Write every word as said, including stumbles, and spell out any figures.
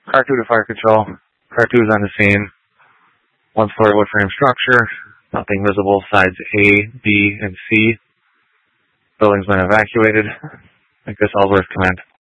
Car two to fire control. Car two is on the scene. One-story wood frame structure. Nothing visible. Sides A, B, and C. Building's been evacuated. Make this Ellsworth command.